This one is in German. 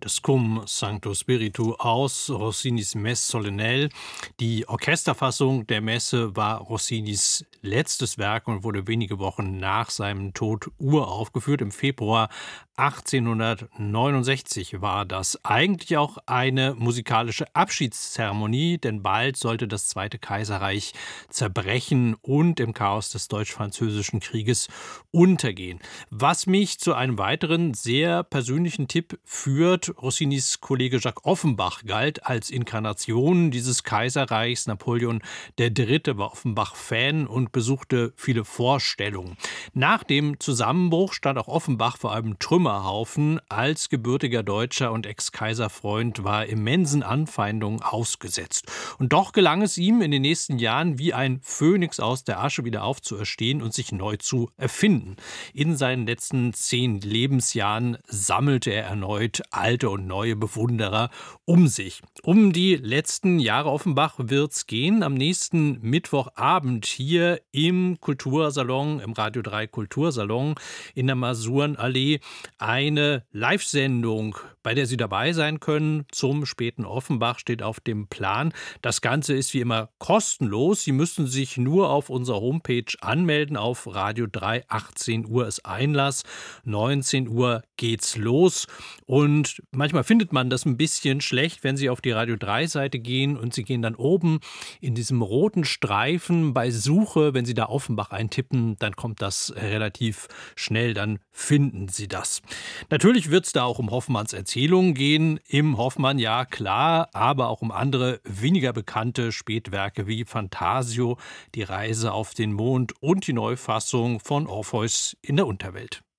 des Cum Sancto Spiritu aus Rossinis Messe Solennelle. Die Orchesterfassung der Messe war Rossinis letztes Werk und wurde wenige Wochen nach seinem Tod uraufgeführt. Im Februar 1869 war das. Eigentlich auch eine musikalische Abschiedszeremonie, denn bald sollte das Zweite Kaiserreich zerbrechen und im Chaos des Deutsch-Französischen Krieges untergehen. Was mich zu einem weiteren sehr persönlichen Tipp führt: Rossinis Kollege Jacques Offenbach galt als Inkarnation dieses Kaiserreichs. Napoleon III. War Offenbach-Fan und besuchte viele Vorstellungen. Nach dem Zusammenbruch stand auch Offenbach vor einem Trümmerhaufen. Als gebürtiger Deutscher und Ex-Kaiserfreund war er immensen Anfeindungen ausgesetzt. Und doch gelang es ihm in den nächsten Jahren, wie ein Phönix aus der Asche wieder aufzuerstehen und sich neu zu erfinden. In seinen letzten 10 Lebensjahren sammelte er erneut alte und neue Bewunderer um sich. Um die letzten Jahre Offenbach wird's gehen. Am nächsten Mittwochabend hier im Kultursalon, im Radio 3 Kultursalon in der Masurenallee, eine Live-Sendung, bei der Sie dabei sein können. Zum späten Offenbach steht auf dem Plan. Das Ganze ist wie immer kostenlos. Sie müssen sich nur auf unserer Homepage anmelden. Auf Radio 3, 18 Uhr ist Einlass, 19 Uhr geht's los. Und manchmal findet man das ein bisschen schlecht, wenn Sie auf die Radio 3 Seite gehen und Sie gehen dann oben in diesem roten Streifen bei Suche. Wenn Sie da Offenbach eintippen, dann kommt das relativ schnell, dann finden Sie das. Natürlich wird es da auch um Hoffmanns Erzählungen gehen. Im Hoffmann, ja klar, aber auch um andere, weniger bekannte Spätwerke wie Fantasio, Die Reise auf den Mond und die Neufassung von Orpheus in der Unterwelt.